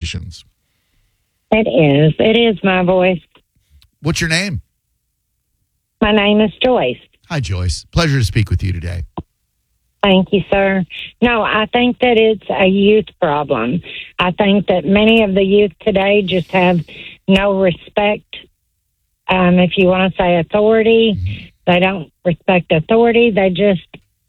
generations. It is. It is my voice. What's your name? My name is Joyce. Hi, Joyce. Pleasure to speak with you today. Thank you, sir. No, I think that it's a youth problem. I think that many of the youth today just have no respect. If you want to say authority, they don't respect authority. They just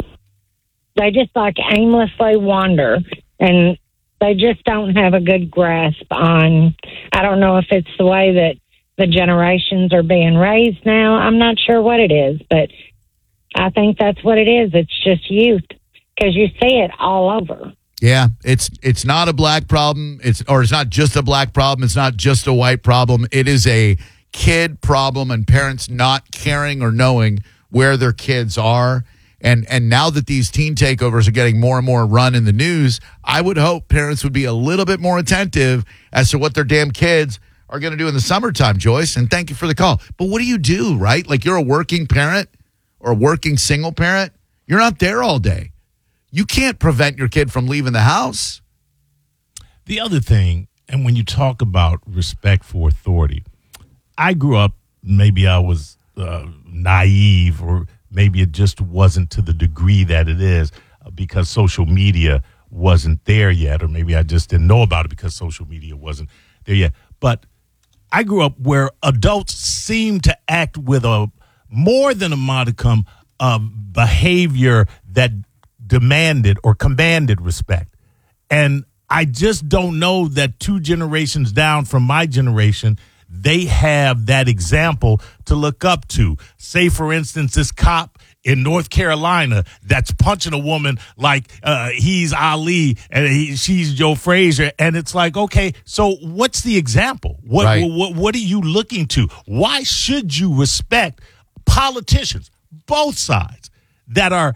like aimlessly wander, and they just don't have a good grasp on, I don't know if it's the way that the generations are being raised now. I'm not sure what it is, but I think that's what it is. It's just youth, because you see it all over. Yeah, it's not a black problem. It's not just a black problem. It's not just a white problem. It is a kid problem, and parents not caring or knowing where their kids are. And now that these teen takeovers are getting more and more run in the news, I would hope parents would be a little bit more attentive as to what their damn kids are going to do in the summertime, Joyce. And thank you for the call. But what do you do, right? Like, you're a working parent or a working single parent. You're not there all day. You can't prevent your kid from leaving the house. The other thing, and when you talk about respect for authority, I grew up, maybe I was naive, or maybe it just wasn't to the degree that it is because social media wasn't there yet, or maybe I just didn't know about it because social media wasn't there yet. But I grew up where adults seemed to act with a more than a modicum of behavior that demanded or commanded respect. And I just don't know that 2 generations down from my generation, they have that example to look up to. Say, for instance, this cop in North Carolina that's punching a woman like he's Ali and she's Joe Frazier. And it's like, okay, so what's the example? What are you looking to? Why should you respect politicians, both sides, that are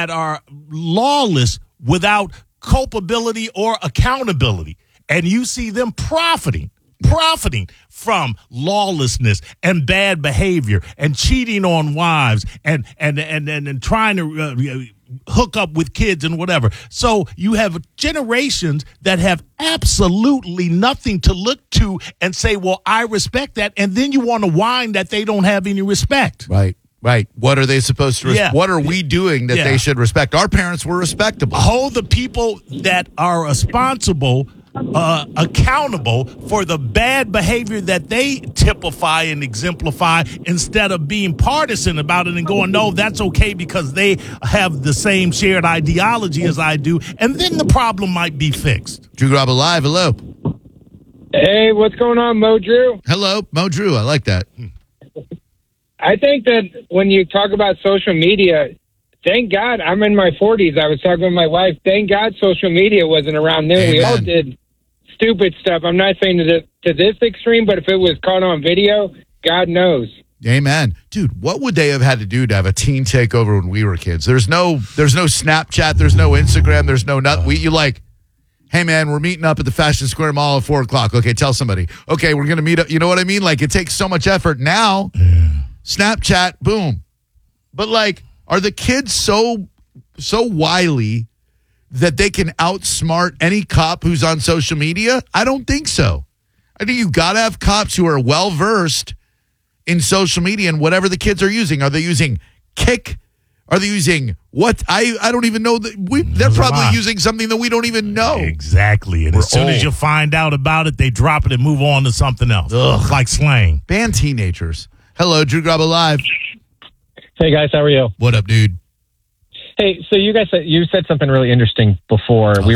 lawless without culpability or accountability? And you see them profiting from lawlessness and bad behavior and cheating on wives and trying to hook up with kids and whatever. So you have generations that have absolutely nothing to look to and say, well, I respect that. And then you want to whine that they don't have any respect. Right. What are they supposed to What are we doing that they should respect? Our parents were respectable. Hold the people that are responsible accountable for the bad behavior that they typify and exemplify, instead of being partisan about it and going, no, that's okay because they have the same shared ideology as I do, and then the problem might be fixed. Drew Garabo Live, hello. Hey, what's going on, Mo Drew? Hello, Mo Drew. I like that. I think that when you talk about social media, thank God, I'm in my 40s. I was talking with my wife. Thank God social media wasn't around then. Amen. We all did stupid stuff. I'm not saying to this extreme, but if it was caught on video, God knows. Amen. Dude, what would they have had to do to have a teen takeover when we were kids? There's no Snapchat. There's no Instagram. There's no nothing. You like, hey, man, we're meeting up at the Fashion Square Mall at 4 o'clock. Okay, tell somebody. Okay, we're going to meet up. You know what I mean? Like, it takes so much effort. Now, Snapchat, boom. But, like, are the kids so wily that they can outsmart any cop who's on social media? I don't think so. I think you got to have cops who are well-versed in social media and whatever the kids are using. Are they using Kik? Are they using what? I don't even know. They're probably using something that we don't even know. Exactly. And as soon as you find out about it, they drop it and move on to something else. Ugh. Like slang. Ban teenagers. Hello, Drew Garabo Live. Hey, guys. How are you? What up, dude? Hey, so you said something really interesting before. We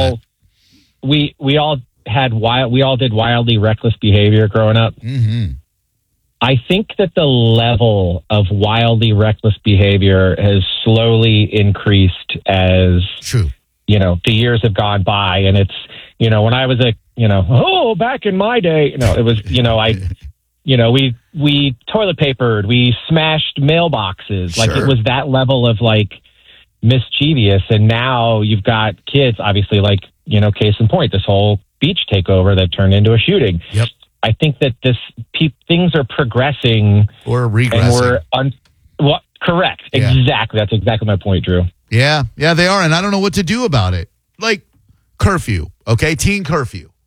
all did wildly reckless behavior growing up. Mm-hmm. I think that the level of wildly reckless behavior has slowly increased as the years have gone by. And it's, when I was back in my day, it was, we toilet papered, we smashed mailboxes. Like, it was that level of like mischievous. And now you've got kids, obviously, like, case in point, this whole beach takeover that turned into a shooting. Yep. I think that things are progressing or regressing. And correct. Yeah. Exactly. That's exactly my point, Drew. Yeah, they are. And I don't know what to do about it. Like curfew. Okay. Teen curfew.